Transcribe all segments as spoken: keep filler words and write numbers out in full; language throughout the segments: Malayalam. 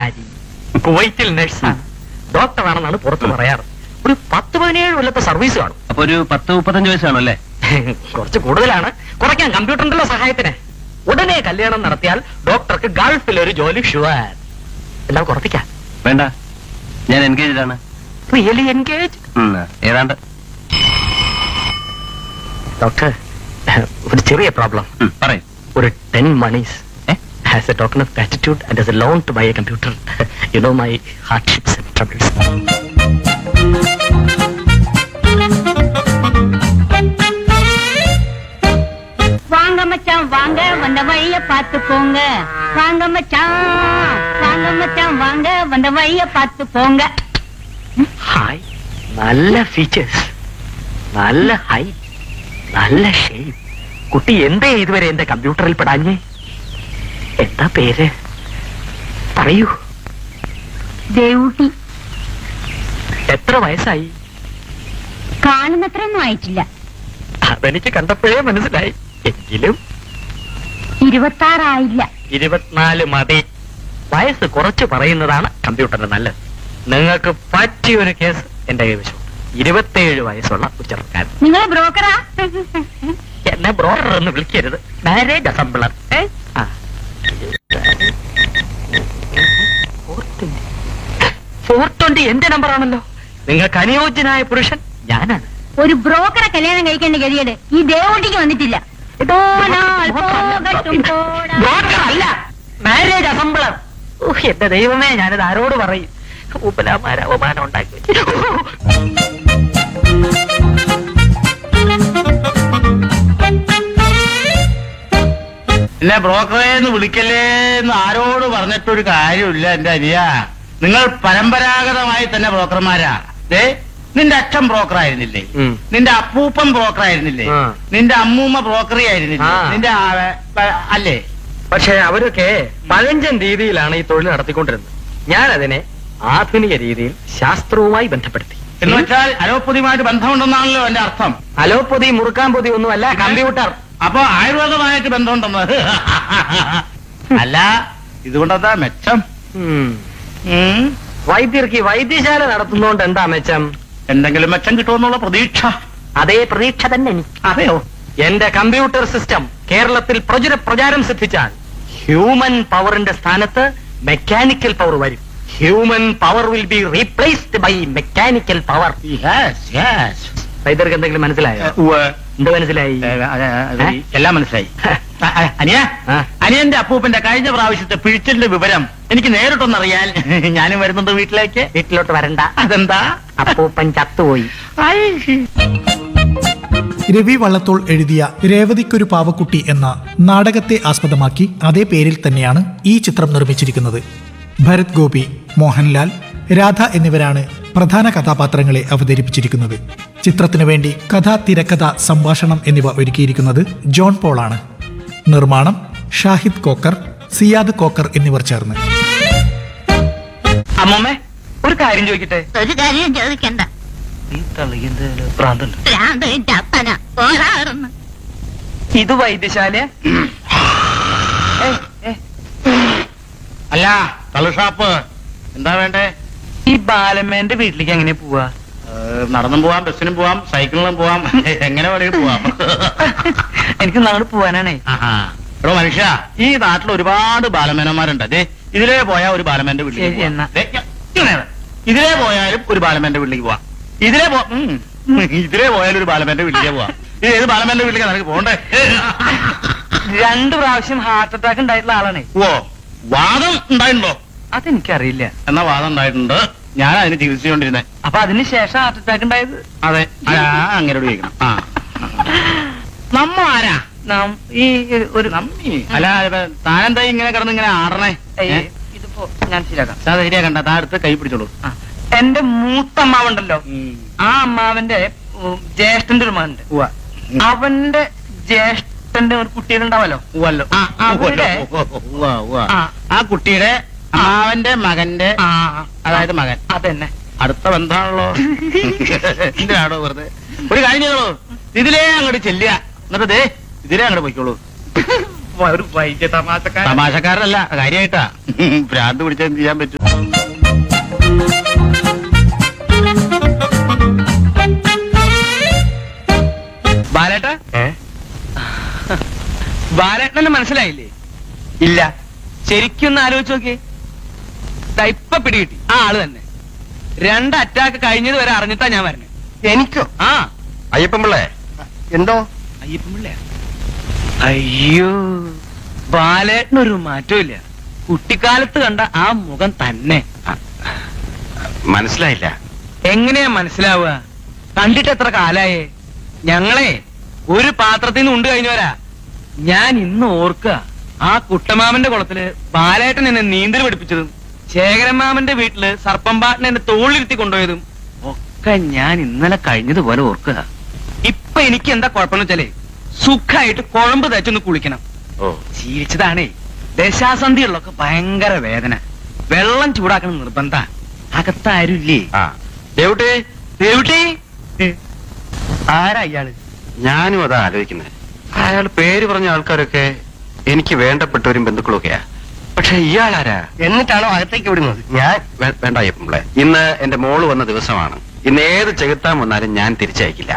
ഭാര്യ കുവൈറ്റിൽ നഴ്സാണ്, ഡോക്ടറാണെന്നാണ് പുറത്ത് പറയാറ്. ഒരു പത്ത് പതിനേഴ് കൊല്ലത്തെ സർവീസ് കാണും. അപ്പൊ ഒരു പത്ത് മുപ്പത്തഞ്ച് വയസ്സാണോ അല്ലേ? കുറച്ച് കൂടുതലാണ്. കുറയ്ക്കാൻ കമ്പ്യൂട്ടറിന്റെ സഹായത്തിന്. ഉടനെ കല്യാണം നടത്തിയാൽ ഡോക്ടർക്ക് ഗൾഫിൽ ഒരു ജോലി ഷുവർ. എല്ലാം കുറപ്പിക്കാം. വേണ്ട, ഞാൻ എൻഗേജ്ഡ് ആണ്. Really engage? ഏതാണ്ട്. ഡോക്ടർ, ഒരു ചെറിയ പ്രോബ്ലം. പറയും. ഒരു ten monies as a token of gratitude and as a loan to buy a computer. You know my hardships and troubles. வாங்க மச்சான் வாங்க, வந்த வழிய பார்த்து போங்க. வாங்க மச்சான் வாங்க மச்சான் வாங்க, வந்த வழிய பார்த்து போங்க. ഹായ്, നല്ല ഫീച്ചേഴ്സ്, നല്ല ഹൈറ്റ്, നല്ല ഷേപ്പ്. കുട്ടി എന്തേ ഇതുവരെ എന്റെ കമ്പ്യൂട്ടറിൽ പെടാഞ്ഞേ? എന്താ പേര് പറയൂ. ദേവൂട്ടി. എത്ര വയസ്സായി? കാണുന്നത്രയൊന്നും ആയിട്ടില്ല. അതെനിക്ക് കണ്ടപ്പോഴേ മനസ്സിലായി. എങ്കിലും ഇരുപത്താറായില്ല. ഇരുപത്തിനാല് മതി. വയസ്സ് കുറച്ച് പറയുന്നതാണ് കമ്പ്യൂട്ടറിന് നല്ലത്. നിങ്ങൾക്ക് പറ്റിയൊരു കേസ് എന്റെ കൈവശം. ഇരുപത്തേഴ് വയസ്സുള്ള ഒരു ചെറുക്കാരൻ. നിങ്ങൾ ബ്രോക്കറാ? എന്നെ ബ്രോക്കർ എന്ന് വിളിക്കരുത്, മാരേജ് അസംബ്ലർ. ഫോർ ട്വന്റി എന്റെ നമ്പറാണല്ലോ. നിങ്ങൾക്ക് അനുയോജ്യനായ പുരുഷൻ ഞാനാണ്. ഒരു ബ്രോക്കറെ കല്യാണം കഴിക്കേണ്ട ഗതികേട് ഈ ദേവൂട്ടിക്ക് വന്നിട്ടില്ല. ബ്രോക്കർ അല്ല, മാരേജ് അസംബ്ലർ. എന്റെ ദൈവമേ, ഞാനിത് ആരോട് പറയും? ഉപലാമാര അവമാനം ഉണ്ടാക്കി. എന്നെ ബ്രോക്കറെ എന്ന് വിളിക്കല്ലേ എന്ന് ആരോട് പറഞ്ഞിട്ടൊരു കാര്യമില്ല എന്റെ അനിയ. നിങ്ങൾ പരമ്പരാഗതമായി തന്നെ ബ്രോക്കർമാരാ. ഏ നിന്റെ അച്ഛൻ ബ്രോക്കർ ആയിരുന്നില്ലേ? നിന്റെ അപ്പൂപ്പൻ ബ്രോക്കർ ആയിരുന്നില്ലേ? നിന്റെ അമ്മൂമ്മ ബ്രോക്കറി ആയിരുന്നില്ലേ? നിന്റെ അല്ലേ? പക്ഷെ അവരൊക്കെ പഴഞ്ചൻ രീതിയിലാണ് ഈ തൊഴിൽ നടത്തിക്കൊണ്ടിരുന്നത്. ഞാൻ അതിനെ ആധുനിക രീതിയിൽ ശാസ്ത്രവുമായി ബന്ധപ്പെടുത്തി. എന്ന് വെച്ചാൽ അലോപ്പതിയുമായിട്ട് ബന്ധമുണ്ടെന്നാണല്ലോ എന്റെ അർത്ഥം. അലോപ്പതി മുറുക്കാൻ പൊതി ഒന്നുമല്ല, കമ്പ്യൂട്ടർ. അപ്പൊ ആയുർവേദമായിട്ട് ബന്ധമുണ്ടെന്നത് അല്ല. ഇതുകൊണ്ടെന്താ മെച്ചം? വൈദ്യർക്ക് വൈദ്യശാല നടത്തുന്നോണ്ട് എന്താ മെച്ചം? എന്തെങ്കിലും മെച്ചം കിട്ടുമെന്നുള്ള പ്രതീക്ഷ. അതേ പ്രതീക്ഷ തന്നെ എനിക്ക്. അതെയോ? എന്റെ കമ്പ്യൂട്ടർ സിസ്റ്റം കേരളത്തിൽ പ്രചുര പ്രചാരം സിദ്ധിച്ചാൽ ഹ്യൂമൻ പവറിന്റെ സ്ഥാനത്ത് മെക്കാനിക്കൽ പവർ വരും. Human power will be replaced by mechanical power. വൈദ്യർക്ക് എന്തെങ്കിലും മനസ്സിലായോ? എന്ത് മനസ്സിലായി? എല്ലാം മനസ്സിലായി. അനിയ, അനിയന്റെ അപ്പൂപ്പന്റെ കഴിഞ്ഞ പ്രാവശ്യത്തെ പിഴിച്ചിലിന്റെ വിവരം എനിക്ക് നേരിട്ടൊന്നറിയാൻ ഞാനും വരുന്നുണ്ട് വീട്ടിലേക്ക്. വീട്ടിലോട്ട് വരണ്ട. അതെന്താ? അപ്പൂപ്പൻ ചത്തുപോയി. രവി വള്ളത്തോൾ എഴുതിയ രേവതിക്കൊരു പാവക്കുട്ടി എന്ന നാടകത്തെ ആസ്പദമാക്കി അതേ പേരിൽ തന്നെയാണ് ഈ ചിത്രം നിർമ്മിച്ചിരിക്കുന്നത്. ഭരത് ഗോപി, മോഹൻലാൽ, രാധ എന്നിവരാണ് പ്രധാന കഥാപാത്രങ്ങളെ അവതരിപ്പിച്ചിരിക്കുന്നത്. ചിത്രത്തിനു വേണ്ടി കഥ, തിരക്കഥ, സംഭാഷണം എന്നിവ ഒരുക്കിയിരിക്കുന്നത് ജോൺ പോളാണ്. നിർമ്മാണം ഷാഹിദ് കോക്കർ, സിയാദ് കോക്കർ എന്നിവർ ചേർന്ന്. അമ്മമ്മേ, ഒരു കാര്യം ചോദിക്കട്ടെ? ഒരു കാര്യം ചോദിക്കണ്ട. ഇത് വൈദ്യശാല അല്ല, കള്ളുഷാപ്പ്. എന്താ വേണ്ടേ? ഈ ബാലമ്മേന്റെ വീട്ടിലേക്ക് എങ്ങനെ പോവാ? നടന്നും പോവാം, ബസ്സിനും പോവാം, സൈക്കിളിനും പോവാം, എങ്ങനെ വേണമെങ്കിൽ പോവാം. എനിക്ക് നാളെ പോവാനാണേ. എടോ മനുഷ്യ, ഈ നാട്ടിൽ ഒരുപാട് ബാലമേനന്മാരുണ്ട്. അതെ, ഇതിലേ പോയാൽ ഒരു ബാലമേന്റെ വീട്ടിലേക്ക്, ഇതിലേ പോയാലും ഒരു ബാലമേന്റെ വീട്ടിലേക്ക് പോവാം. ഇതിലേ പോ ഇതിലേ പോയാലും ഒരു ബാലമേന്റെ വീട്ടിലേക്ക് പോവാം. ഇത് ഏത് ബാലമേന്റെ വീട്ടിലേക്ക് നിനക്ക് പോകണ്ടേ? രണ്ടു പ്രാവശ്യം ഹാർട്ട് അറ്റാക്ക് ഉണ്ടായിട്ടുള്ള ആളാണേ. ഓ, വാദം ഉണ്ടായിട്ടുണ്ടോ? അതെനിക്കറിയില്ല. എന്നാ വാദം ഉണ്ടായിട്ടുണ്ട്. ഞാൻ അതിന് ചികിത്സിച്ചുകൊണ്ടിരുന്നേ. അപ്പൊ അതിന് ശേഷം ഹാർട്ട് അറ്റാക്ക് ഉണ്ടായത്? അതെ, അങ്ങനോട് ചോദിക്കണം. ആ, നമ്മ ആരാ? ഈ ഒരു നമ്മി അല്ല, താനെന്താ ഇങ്ങനെ കിടന്ന് ഇങ്ങനെ ആടണേ? ഇതിപ്പോ ഞാൻ ശരിയാക്കാം. ശരിയാക്കണ്ട, താൻ അടുത്ത് കൈ പിടിച്ചോളൂ. എന്റെ മൂത്ത അമ്മാവുണ്ടല്ലോ, ആ അമ്മാവന്റെ ജ്യേഷ്ഠന്റെ ഒരു മകനുണ്ട്. അവന്റെ ജ്യേഷ്ഠന്റെ ഒരു കുട്ടികളുണ്ടാവല്ലോ. ആ കുട്ടിയുടെ അമ്മാവന്റെ മകന്റെ, അതായത് മകൻ. അതന്നെ, അടുത്ത ബന്ധാണല്ലോ. എന്തിനാണോ വെറുതെ? ഒരു കാര്യം ചെയ്തോളൂ, ഇതിലേ അങ്ങോട്ട് ചെല്ലുക, എന്നിട്ട് ദേ ഇതിലേ അങ്ങോട്ട് പോയിക്കോളൂ. ഒരു വൈദ്യ തമാശക്കാരൻ. തമാശക്കാരനല്ല, കാര്യമായിട്ടാ. ഭ്രാന്ത് പിടിച്ചാൽ എന്ത് ചെയ്യാൻ പറ്റും? ബാലേട്ട ബാലേട്ടനെ മനസ്സിലായില്ലേ? ഇല്ല. ശരിക്കും ഒന്ന് ആലോചിച്ച് നോക്കിയേ. ദാ ഇപ്പൊ പിടികിട്ടി, ആ ആള് തന്നെ. രണ്ട് അറ്റാക്ക് കഴിഞ്ഞത് വരെ അറിഞ്ഞിട്ടാ ഞാൻ വരണേ. എനിക്കോ? ആ അയ്യപ്പൻ പിള്ളേ, എന്തോ? അയ്യപ്പൻ പിള്ളയാ? അയ്യോ, ബാലേട്ടനൊരു മാറ്റമില്ല. കുട്ടിക്കാലത്ത് കണ്ട ആ മുഖം തന്നെ. മനസ്സിലായില്ല. എങ്ങനെയാ മനസ്സിലാവുക? കണ്ടിട്ട് എത്ര കാലായേ? ഞങ്ങളെ ഒരു പാത്രത്തിൽ നിന്ന് ഉണ്ട് കഴിഞ്ഞവരാ. ഞാൻ ഇന്ന് ഓർക്കുക, ആ കുട്ടമാമന്റെ കുളത്തില് ബാലേട്ടൻ എന്നെ നീന്തൽ പഠിപ്പിച്ചതും ശേഖരമാമന്റെ വീട്ടില് സർപ്പമ്പാട്ടിനെ എന്നെ തോളിരുത്തി കൊണ്ടുപോയതും ഒക്കെ ഞാൻ ഇന്നലെ കഴിഞ്ഞതുപോലെ ഓർക്കുക. ഇപ്പൊ എനിക്ക് എന്താ കുഴപ്പമെന്ന് വെച്ചാലേ, സുഖമായിട്ട് കുഴമ്പ് തേച്ചൊന്ന് കുളിക്കണം. ഓ, ജീവിച്ചതാണേ. ദശാസന്ധികളിലൊക്കെ ഭയങ്കര വേദന. വെള്ളം ചൂടാക്കണം നിർബന്ധ. അകത്താരുല്ലേ? ആ ദേവുട്ടി, ദേവുട്ടി ആരാ ഇയാള്? ഞാനും അതാ ആലോചിക്കുന്നത്. അയാൾ പേര് പറഞ്ഞ ആൾക്കാരൊക്കെ എനിക്ക് വേണ്ടപ്പെട്ടവരും ബന്ധുക്കളൊക്കെയാ. പക്ഷെ ഇയാളാരാ? എന്നിട്ടാണോ അകത്തേക്ക് വിടുന്നത്? ഞാൻ വേ- വേണ്ട അയ്യപ്പൻ പിള്ളേ, ഇന്ന് എന്റെ മോള് വന്ന ദിവസമാണ്. ഇന്ന് ഏത് ചെകുത്താൻ വന്നാലും ഞാൻ തിരിച്ചയക്കില്ല.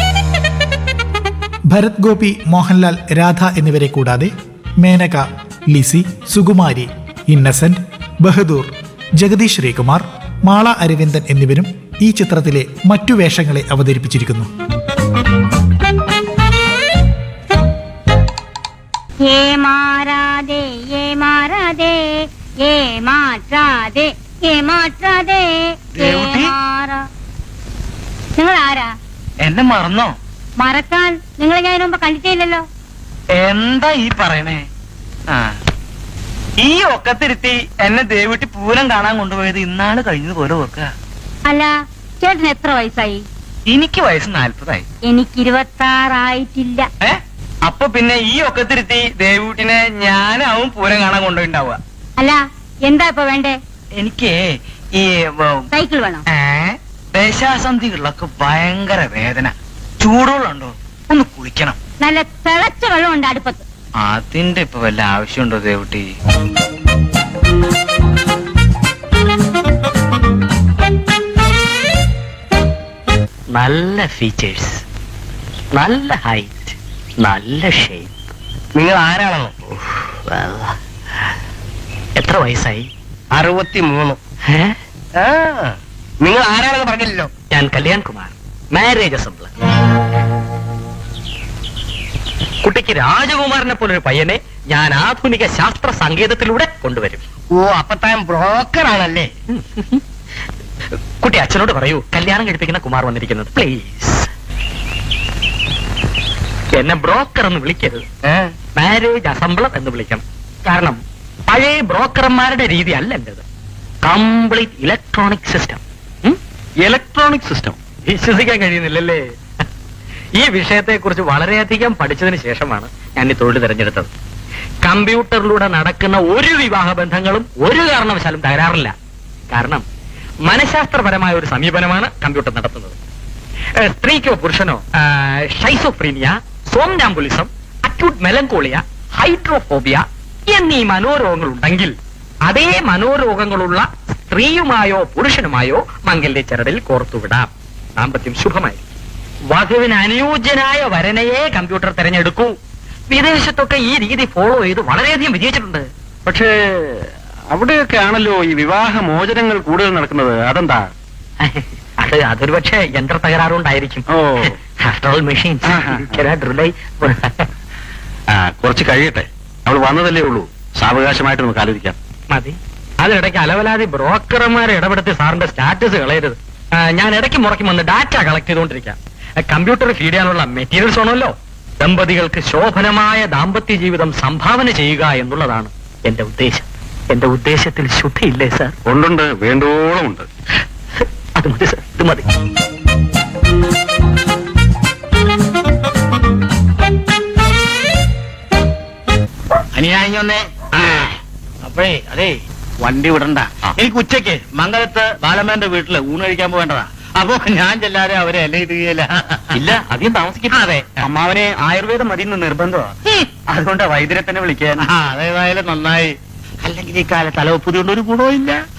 ഭരത് ഗോപി, മോഹൻലാൽ, രാധ എന്നിവരെ കൂടാതെ മേനക, ലിസി, സുകുമാരി, ഇന്നസെന്റ്, ബഹദൂർ, ജഗദീഷ് ശ്രീകുമാർ, മാള അരവിന്ദൻ എന്നിവരും ഈ ചിത്രത്തിലെ മറ്റു വേഷങ്ങളെ അവതരിപ്പിച്ചിരിക്കുന്നു. ഏ മാറാതെ ഏ മാറാതെ ഏ മാറ്റാതെ ഏ മാറ്റാതെ ഏ ദേവുട്ടി? മാറാ. നിങ്ങൾ ആരാ? എന്നെ മറന്നോ? മറക്കാൻ നിങ്ങളെ ഞാൻ മുമ്പ് കണ്ടിട്ടില്ലല്ലോ. എന്താ ഈ പറയണേ? ആ, ഈ ഒക്കത്തിരുത്തി എന്നെ ദേവിട്ടി പൂരം കാണാൻ കൊണ്ടുപോയത് ഇന്നാണ് കഴിഞ്ഞതുപോലെ ഓർക്കുക. അല്ല, ചേട്ടന് എത്ര വയസ്സായി? എനിക്ക് വയസ്സ് നാല്പതായി. എനിക്ക് ഇരുപത്താറായിട്ടില്ല. ഏ അപ്പൊ പിന്നെ ഈ ഒക്കത്തിരുത്തി ദേവൂട്ടിനെ ഞാനാവും പൂരം കാണാൻ കൊണ്ടുപോയിണ്ടാവുക. അല്ല, എന്താ ഇപ്പൊ വേണ്ടേ? എനിക്ക് ഈ വ- സൈക്കിൾ വേണോ? ഏ ദേശാസന്ധികളിലൊക്കെ ഭയങ്കര വേദന. ചൂടുവെള്ളമുണ്ടോ? ഒന്ന് കുളിക്കണം. നല്ല തിളച്ച വെള്ളമുണ്ട് അടുപ്പത്ത്. അതിന്റെ ഇപ്പൊ വല്ല ആവശ്യമുണ്ടോ ദേവുട്ടി? നല്ല ഫീച്ചേഴ്സ്, നല്ല ഹൈറ്റ്, നല്ല ഷേപ്പ്. നിങ്ങൾ ആരാണെന്നോ? എത്ര വയസ്സായി? അറുപത്തിമൂന്ന്. ഏ? ആ, നിങ്ങൾ ആരാണെന്ന് പറഞ്ഞില്ലല്ലോ. ഞാൻ കല്യാൺ കുമാർ, മാരേജ് അസംബ്ലർ. കുട്ടിക്ക് രാജകുമാരനെ പോലൊരു പയ്യനെ ഞാൻ ആധുനിക ശാസ്ത്ര സങ്കേതത്തിലൂടെ കൊണ്ടുവരും. ഓ, അപ്പൊ താൻ ബ്രോക്കർ ആണല്ലേ? കുട്ടി അച്ഛനോട് പറയൂ, കല്യാണം കഴിപ്പിക്കുന്ന കുമാർ വന്നിരിക്കുന്നത്. പ്ലീസ് എന്നെ ബ്രോക്കർ എന്ന് വിളിക്കരുത്, മാരേജ് അസംബ്ലർ എന്ന് വിളിക്കണം. കാരണം പഴയ ബ്രോക്കർമാരുടെ രീതി അല്ല എന്റേത്. Complete electronic system. Electronic system വിശ്വസിക്കാൻ കഴിയുന്നില്ലല്ലേ? ഈ വിഷയത്തെ കുറിച്ച് വളരെയധികം പഠിച്ചതിന് ശേഷമാണ് ഞാൻ ഈ തൊഴിൽ തിരഞ്ഞെടുത്തത്. കമ്പ്യൂട്ടറിലൂടെ നടക്കുന്ന ഒരു വിവാഹ ബന്ധങ്ങളും ഒരു കാരണവശാലും തകരാറില്ല. കാരണം മനഃശാസ്ത്രപരമായ ഒരു സമീപനമാണ് കമ്പ്യൂട്ടർ നടത്തുന്നത്. ഏഹ് സ്ത്രീക്കോ പുരുഷനോ schizophrenia, somnambulism, acute melancholia, hydrophobia എന്നീ മനോരോഗങ്ങൾ ഉണ്ടെങ്കിൽ അതേ മനോരോഗങ്ങളുള്ള സ്ത്രീയുമായോ പുരുഷനുമായോ മംഗല്യ ചരടിൽ കോർത്തുവിടാം. ദാമ്പത്യം ശുഭമായി. വധുവിന് അനുയോജ്യനായ വരനെയെ കമ്പ്യൂട്ടർ തിരഞ്ഞെടുക്കൂ. വിദേശത്തൊക്കെ ഈ രീതി ഫോളോ ചെയ്ത് വളരെയധികം വിജയിച്ചിട്ടുണ്ട്. പക്ഷേ അവിടെയൊക്കെ ആണല്ലോ ഈ വിവാഹ മോചനങ്ങൾ കൂടുതൽ നടക്കുന്നത്. അതെന്താ? അത് അതൊരു പക്ഷേ യന്ത്ര തകരാറുണ്ടായിരിക്കും. ഓ. After all machines cannot rely. ആ, കുറച്ച് കഴിയട്ടെ. അവൾ വന്നതല്ലേ ഉള്ളൂ. സാവകാശമായിട്ട് നമുക്ക് ആലോചിക്കാം. മതി. അതിനിടയ്ക്ക് അലവലാതി ബ്രോക്കർമാരെ ഇടപെടുത്തി സാറിന്റെ സ്റ്റാറ്റസ് കളയരുത്. ആ, ഞാൻ ഇടയ്ക്ക് മുറയ്ക്കും വന്ന് ഡാറ്റ കളക്ട് ചെയ്തുകൊണ്ടിരിക്കാം. കമ്പ്യൂട്ടർ ഫീഡ് ചെയ്യാനുള്ള മെറ്റീരിയൽസ് ആണല്ലോ. ദമ്പതികൾക്ക് ശോഭനമായ ദാമ്പത്യ ജീവിതം സംഭാവന ചെയ്യുക എന്നുള്ളതാണ് എന്റെ ഉദ്ദേശം. എന്റെ ഉദ്ദേശത്തിൽ ശുദ്ധിയില്ലേ സാർ? ഉണ്ടുണ്ട്, വേണ്ടോളം ഉണ്ട്. അത് മതി സാർ, ഇത് മതി. അനിയാഞ്ഞൊന്നേ. അപ്പോഴേ അതേ, വണ്ടി വിടണ്ട. എനിക്ക് ഉച്ചയ്ക്ക് മംഗലത്ത് ബാലമ്മന്റെ വീട്ടില് ഊണ് കഴിക്കാൻ പോകേണ്ടതാ. അപ്പൊ ഞാൻ ചെല്ലാതെ അവരെ ഇല ഇടുകയില്ല. ഇല്ല, അധികം താമസിക്കില്ല. അതെ. അമ്മാവനെ ആയുർവേദം മതി എന്ന് നിർബന്ധമാണ്. അതുകൊണ്ടാ വൈദ്യരെ തന്നെ വിളിക്കാൻ. ആ, അതേതായാലും നന്നായി. അല്ലെങ്കിൽ ഈ കാലത്ത് തലവപ്പുതി കൊണ്ട് ഒരു ഗുണവും ഇല്ല.